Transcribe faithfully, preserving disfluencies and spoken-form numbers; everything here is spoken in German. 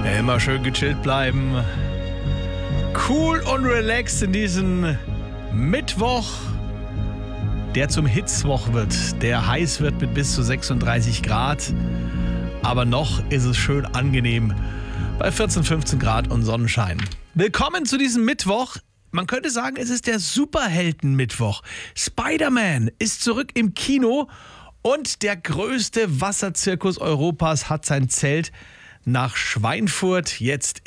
Immer schön gechillt bleiben. Cool und relaxed in diesem Mittwoch, der zum Hitzwoch wird, der heiß wird mit bis zu sechsunddreißig Grad. Aber noch ist es schön angenehm bei vierzehn, fünfzehn Grad und Sonnenschein. Willkommen zu diesem Mittwoch. Man könnte sagen, es ist der Superhelden-Mittwoch. Spider-Man ist zurück im Kino und der größte Wasserzirkus Europas hat sein Zelt nach Schweinfurt jetzt